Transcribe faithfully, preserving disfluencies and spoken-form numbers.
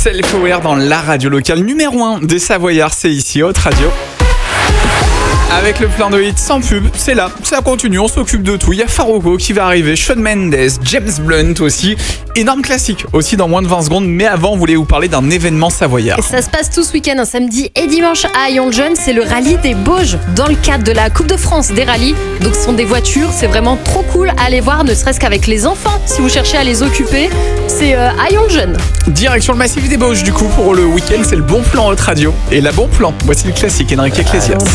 Self-Aware dans la radio locale numéro un des Savoyards, c'est ici, Haute Radio. Avec le plein de hits sans pub, c'est là, ça continue, on s'occupe de tout. Il y a Farruko qui va arriver, Shawn Mendes, James Blunt aussi. Énorme classique aussi dans moins de vingt secondes, mais avant on voulait vous parler d'un événement savoyard. Et ça se passe tout ce week-end, un samedi et dimanche à Ayons-le-Jeune, c'est le rallye des Bauges dans le cadre de la Coupe de France des rallyes. Donc ce sont des voitures, c'est vraiment trop cool à aller voir, ne serait-ce qu'avec les enfants. Si vous cherchez à les occuper, c'est euh, Ayons-le-Jeune. Direction le massif des Bauges du coup pour le week-end, c'est le bon plan Haute Radio. Et la bon plan, voici le classique Enrique Iglesias.